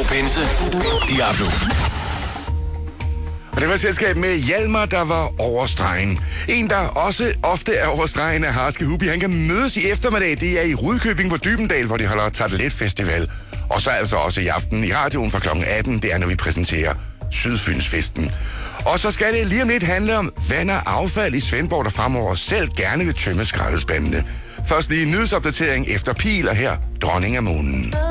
Bense, Diablo. Og det var et selskab med Hjalmar, der var over stregen. En, der også ofte er over stregen, er Harske Hubi. Han kan mødes i eftermiddag. Det er i Rudkøbing på Dybendal, hvor de holder Tartelet Festival. Og så altså også i aften i radioen fra kl. 18. Det er, når vi præsenterer Sydfynsfesten. Og så skal det lige om lidt handle om vand og affald i Svendborg, der fremover selv gerne vil tømme skraldespandene. Først lige en nyhedsopdatering efter Pil, og her Dronning af Månen.